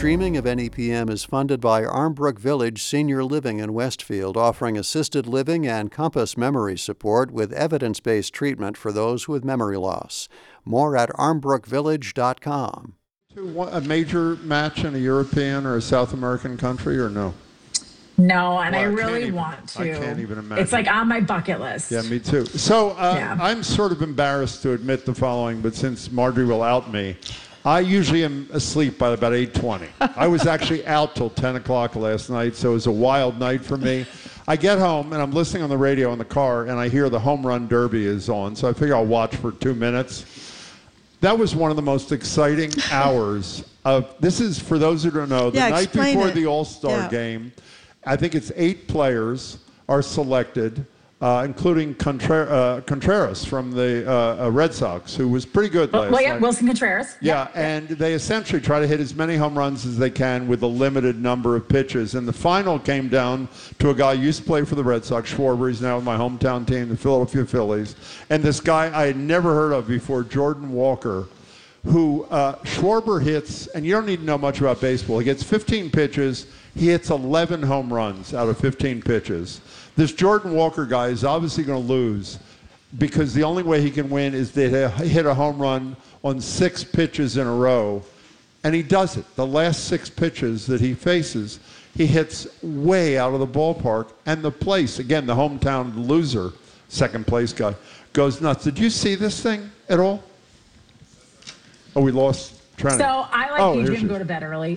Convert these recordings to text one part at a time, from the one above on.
Streaming of NEPM is funded by Armbrook Village Senior Living in Westfield, offering assisted living and Compass memory support with evidence-based treatment for those with memory loss. More at armbrookvillage.com. A major match in a European or a South American country, or no? No, and I really want to. I can't even imagine. It's like on my bucket list. Yeah, me too. So I'm sort of embarrassed to admit the following, but since Marjorie will out me, I usually am asleep by about 8:20. I was actually out till 10 o'clock last night, so it was a wild night for me. I get home, and I'm listening on the radio in the car, and I hear the Home Run Derby is on, so I figure I'll watch for 2 minutes. That was one of the most exciting hours of, this is, for those who don't know, the night before the All-Star game, I think it's 8 players are selected, including Contreras from the Red Sox, who was pretty good last night. Wilson Contreras. Yeah, and they essentially try to hit as many home runs as they can with a limited number of pitches. And the final came down to a guy who used to play for the Red Sox, Schwarber. He's now with my hometown team, the Philadelphia Phillies. And this guy I had never heard of before, Jordan Walker, who Schwarber hits, and you don't need to know much about baseball. He gets 15 pitches. He hits 11 home runs out of 15 pitches. This Jordan Walker guy is obviously going to lose because the only way he can win is to hit a home run on 6 pitches in a row. And he does it. The last 6 pitches that he faces, he hits way out of the ballpark. And the place, again, the hometown loser, second place guy, goes nuts. Did you see this thing at all? Oh, we lost Trenny. So I, like you, didn't go to bed early.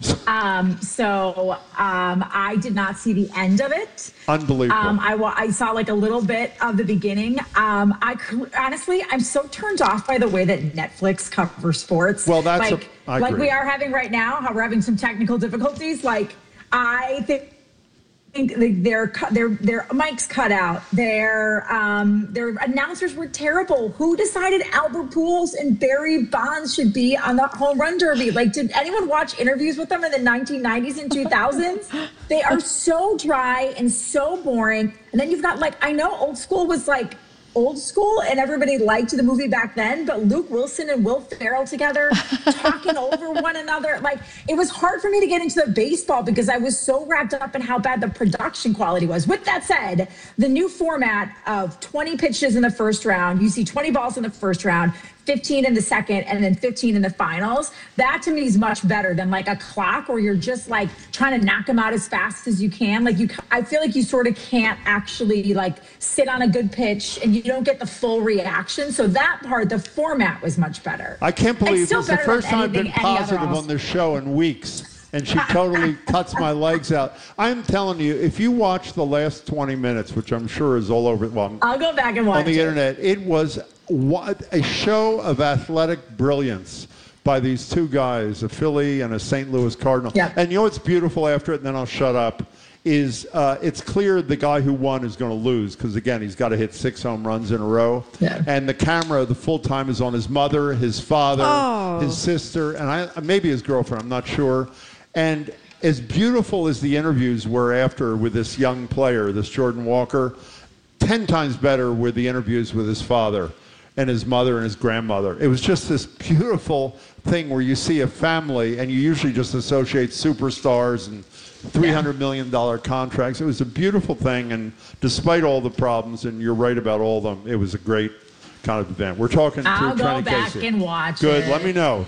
I did not see the end of it. Unbelievable. I saw like a little bit of the beginning. Honestly, I'm so turned off by the way that Netflix covers sports. Well, that's like we are having right now, how we're having some technical difficulties. Like I think their mics cut out. Their announcers were terrible. Who decided Albert Pujols and Barry Bonds should be on the Home Run Derby? Like, did anyone watch interviews with them in the 1990s and 2000s? They are so dry and so boring. And then you've got, like, I know Old School was like old school and everybody liked the movie back then, but Luke Wilson and Will Ferrell together talking over one another. Like, it was hard for me to get into the baseball because I was so wrapped up in how bad the production quality was. With that said, the new format of 20 pitches in the first round, you see 20 balls in the first round, 15 in the second, and then 15 in the finals. That to me is much better than like a clock where you're just like trying to knock them out as fast as you can. Like I feel like you sort of can't actually like sit on a good pitch and you don't get the full reaction. So that part, the format was much better. I can't believe it's the first time I've been positive on this show in weeks. And she totally cuts my legs out. I'm telling you, if you watch the last 20 minutes, which I'm sure is all over, well, I'll go back and watch on the internet, it was a show of athletic brilliance by these 2 guys, a Philly and a St. Louis Cardinal. Yep. And you know what's beautiful after it, and then I'll shut up, is it's clear the guy who won is going to lose because, again, he's got to hit 6 home runs in a row. Yeah. And the camera, the full time, is on his mother, his father, his sister, and maybe his girlfriend, I'm not sure. And as beautiful as the interviews were after with this young player, this Jordan Walker, 10 times better were the interviews with his father and his mother and his grandmother. It was just this beautiful thing where you see a family and you usually just associate superstars and $300 million contracts. It was a beautiful thing, and despite all the problems, and you're right about all of them, it was a great kind of event. We're talking to I'll Trenny go back Casey. and watch Good. it. Let me know.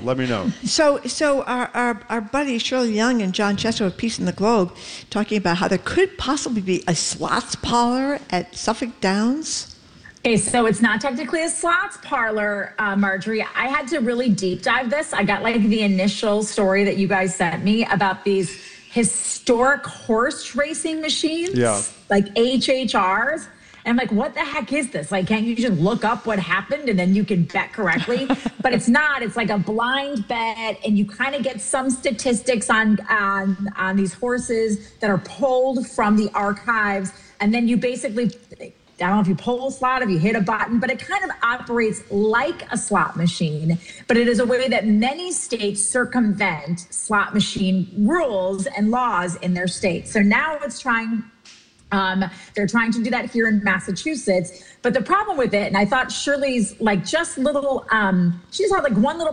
So our buddies Shirley Young and John Chester of Peace in the Globe talking about how there could possibly be a slots parlor at Suffolk Downs. Okay, so it's not technically a slots parlor, Marjorie. I had to really deep dive this. I got like the initial story that you guys sent me about these historic horse racing machines, like HHRs. And I'm like, what the heck is this? Like, can't you just look up what happened and then you can bet correctly? But it's not. It's like a blind bet, and you kind of get some statistics on these horses that are pulled from the archives, and then you basically, I don't know if you pull a slot, if you hit a button, but it kind of operates like a slot machine. But it is a way that many states circumvent slot machine rules and laws in their state. So now it's they're trying to do that here in Massachusetts. But the problem with it, and I thought Shirley's like just little, she just had like one little